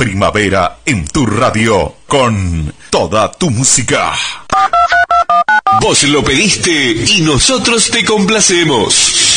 primavera en tu radio con toda tu música. Vos lo pediste y nosotros te complacemos.